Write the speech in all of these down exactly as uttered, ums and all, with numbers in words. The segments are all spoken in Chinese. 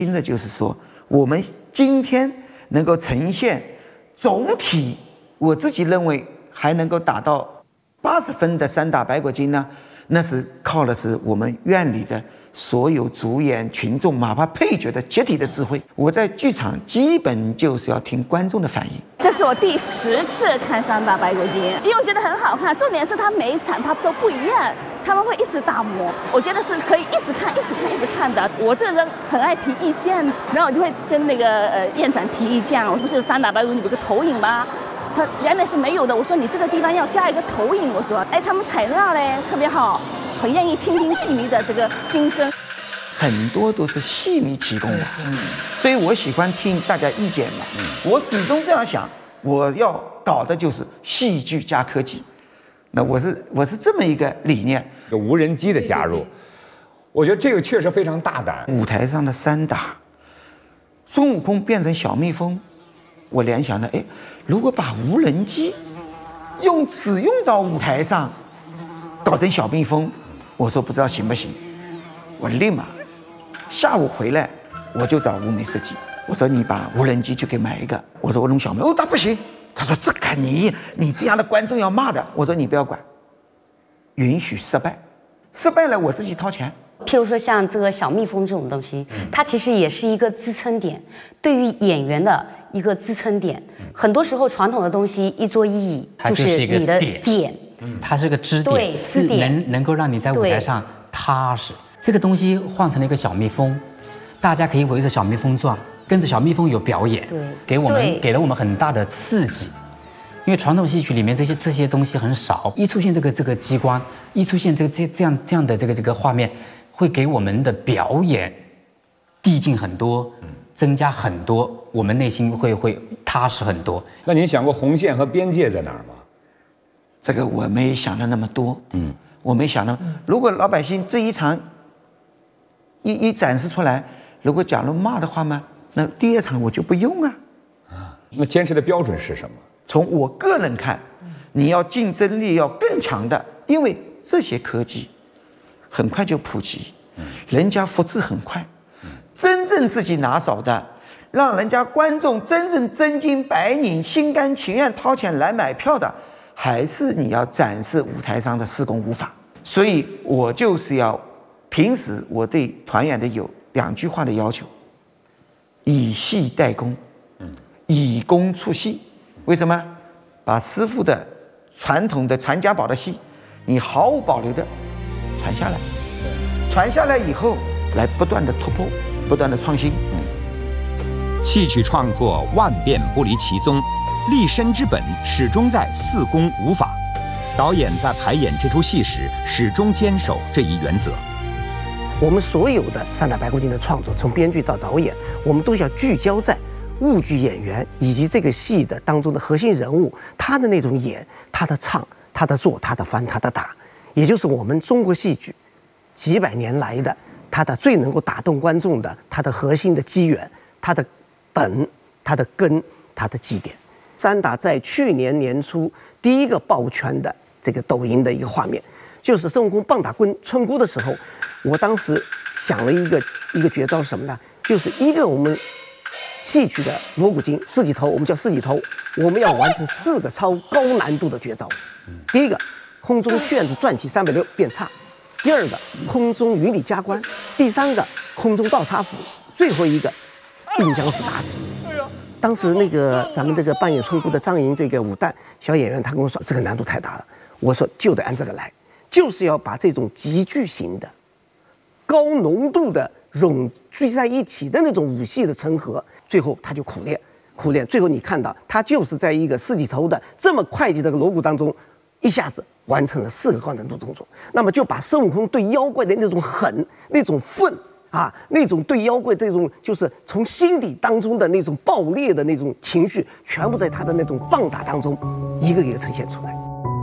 新的就是说，我们今天能够呈现总体，我自己认为还能够达到八十分的三打白骨精呢，那是靠的是我们院里的所有主演、群众，哪怕配角的集体的智慧。我在剧场基本就是要听观众的反应。 这是我第十次看《三打白骨精》，因为我觉得很好看。重点是它每一场它都不一样，他们会一直打磨，我觉得是可以一直看、一直看、一直看的。我这个人很爱提意见，然后我就会跟那个呃院长提意见。我不是《三打白骨精》有个投影吗？他原来是没有的，我说你这个地方要加一个投影，我说，哎，他们材料嘞特别好，很愿意倾听戏迷的这个心声， 很多都是戏迷提供的，嗯，所以我喜欢听大家意见嘛，嗯，我始终这样想，我要搞的就是戏剧加科技，那我是我是这么一个理念。 有无人机的加入，对对对，我觉得这个确实非常大胆。 舞台上的三打，孙悟空变成小蜜蜂，我联想的，哎，如果把无人机用只用到舞台上，搞成小蜜蜂，我说不知道行不行。我立马下午回来，我就找吴美设计，我说你把无人机去给买一个。我说我弄小蜜，哦，他不行，他说这个你你这样的观众要骂的。我说你不要管，允许失败，失败了我自己掏钱。 譬如说像这个小蜜蜂这种东西，它其实也是一个支撑点，对于演员的一个支撑点。很多时候传统的东西一桌一椅就是你的点， 它是个支点， 对，支点能能够让你在舞台上踏实。这个东西换成了一个小蜜蜂，大家可以围着小蜜蜂转，跟着小蜜蜂有表演， 对， 给我们给了我们很大的刺激。因为传统戏曲里面这些这些东西很少，一出现这个这个机关，一出现这个这这样这样的这个这个画面，会给我们的表演递进很多，增加很多，我们内心会会踏实很多。 那您想过红线和边界在哪儿吗？ 这个我没想到那么多，嗯，我没想到，如果老百姓这一场一一展示出来，如果假如骂的话嘛，那第二场我就不用啊。 啊，那坚持的标准是什么？ 从我个人看，你要竞争力要更强的，因为这些科技很快就普及，人家复制很快，真正自己拿手的，让人家观众真正真金白银、心甘情愿掏钱来买票的，还是你要展示舞台上的施工舞法。所以我就是要，平时我对团员的有两句话的要求：以戏代工，以工出戏。为什么？把师傅的传统的传家宝的戏，你毫无保留的传下来，传下来以后，来不断的突破，不断的创新。 嗯，戏曲创作万变不离其宗，立身之本始终在四功五法。导演在排演这出戏时，始终坚守这一原则。 我们所有的三打白骨精的创作，从编剧到导演，我们都要聚焦在舞剧演员以及这个戏的当中的核心人物，他的那种演，他的唱，他的做，他的翻，他的打，也就是我们中国戏剧几百年来的他的最能够打动观众的，他的核心的机缘，他的本，他的根，他的基点。三打在去年年初第一个爆圈的这个抖音的一个画面，就是孙悟空棒打春春姑的时候，我当时想了一个一个绝招是什么呢？就是一个我们戏曲的锣鼓经四级头，我们叫四级头，我们要完成四个超高难度的绝招。第一个，空中旋子转体三百六变叉；第二个，空中云里加关；第三个，空中倒插斧；最后一个，并将死打死。当时那个咱们这个扮演春姑的张莹这个武旦小演员，他跟我说这个难度太大了，我说就得按这个来，就是要把这种极具型的、高浓度的融聚在一起的那种武戏的成合，最后他就苦练，苦练，最后你看到他就是在一个四级头的这么快捷的锣鼓当中，一下子完成了四个高难度动作。那么就把孙悟空对妖怪的那种狠、那种愤啊，那种对妖怪这种就是从心底当中的那种爆裂的那种情绪，全部在他的那种棒打当中一个一个呈现出来。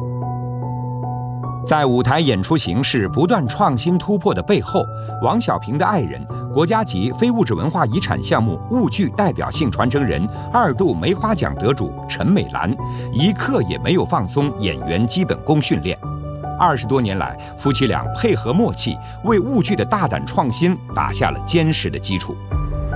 在舞台演出形式不断创新突破的背后，王小平的爱人、国家级非物质文化遗产项目舞剧代表性传承人、二度梅花奖得主陈美兰，一刻也没有放松演员基本功训练。二十多年来，夫妻俩配合默契，为舞剧的大胆创新打下了坚实的基础。